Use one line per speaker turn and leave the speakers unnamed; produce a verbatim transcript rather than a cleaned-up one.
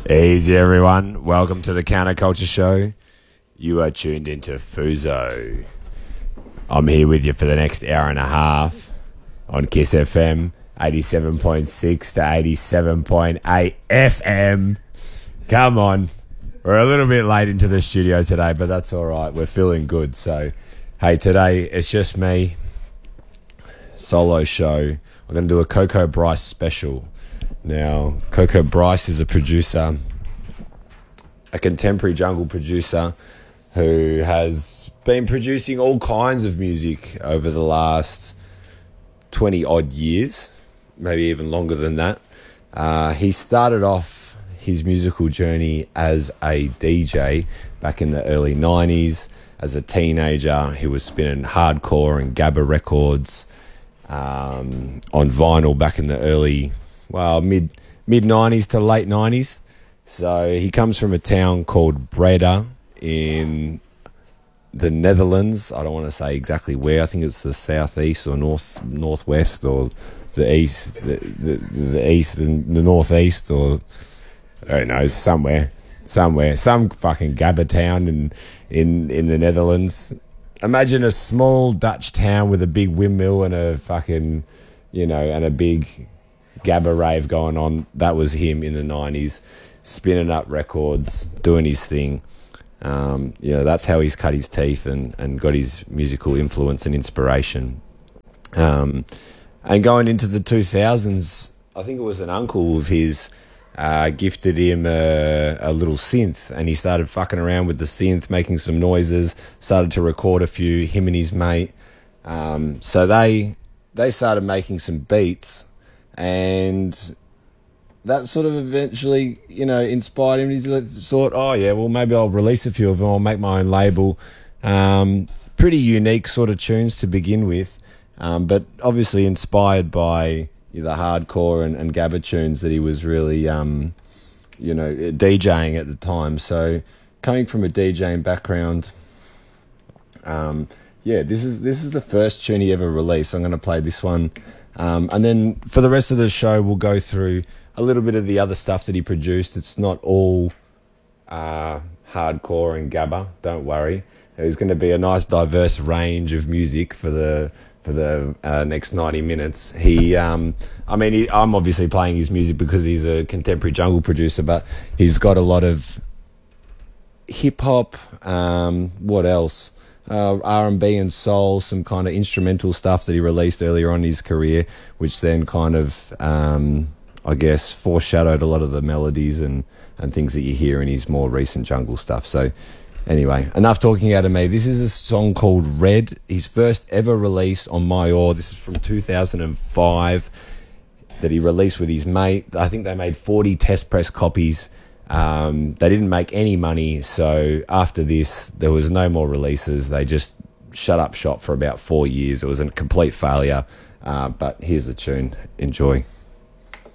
Easy, everyone. Welcome to the Counterculture Show. You are tuned into Fuso. I'm here with you for the next hour and a half on Kiss F M, eighty-seven point six to eighty-seven point eight F M. Come on. We're a little bit late into the studio today, but that's all right. We're feeling good. So, hey, today it's just me. Solo show. We're going to do a Coco Bryce special. Now, Coco Bryce is a producer, a contemporary jungle producer who has been producing all kinds of music over the last twenty odd years, maybe even longer than that. Uh, he started off his musical journey as a D J back in the early nineties. As a teenager, he was spinning hardcore and Gabba records um, on vinyl back in the early, well, mid mid nineties to late nineties. So he comes from a town called Breda in the Netherlands. I don't want to say exactly where. I think it's the southeast or north northwest or the east, the, the, the east and the northeast, or I don't know, somewhere, somewhere, some fucking Gabba town in in in the Netherlands. Imagine a small Dutch town with a big windmill and a fucking, you know, and a big Gabba rave going on. That was him in the nineties, spinning up records, doing his thing. Um, you know, that's how he's cut his teeth and, and got his musical influence and inspiration. Um, and going into the two thousands, I think it was an uncle of his uh, gifted him a, a little synth, and he started fucking around with the synth, making some noises, started to record a few, him and his mate. Um, so they they started making some beats, and that sort of eventually, you know, inspired him. He thought, oh, yeah, well, maybe I'll release a few of them. I'll make my own label. Um, pretty unique sort of tunes to begin with, um, but obviously inspired by the hardcore and, and Gabba tunes that he was really, um, you know, DJing at the time. So coming from a DJing background, um, yeah, this is this is the first tune he ever released. I'm going to play this one. Um, and then for the rest of the show, we'll go through a little bit of the other stuff that he produced. It's not all uh, hardcore and Gabba, don't worry. There's going to be a nice diverse range of music for the for the uh, next ninety minutes. He, um, I mean, he, I'm obviously playing his music because he's a contemporary jungle producer, but he's got a lot of hip-hop, um, what else? Uh, R and B and soul, some kind of instrumental stuff that he released earlier on in his career, which then kind of, um, I guess, foreshadowed a lot of the melodies and, and things that you hear in his more recent jungle stuff. So anyway, enough talking out of me. This is a song called Red, his first ever release on My Oar. This is from two thousand five that he released with his mate. I think they made forty test press copies. Um, they didn't make any money, so after this, there was no more releases. They just shut up shop for about four years. It was a complete failure, uh, but here's the tune. Enjoy.